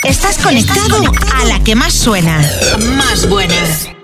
Estás conectado a la que más suena. Más buenas.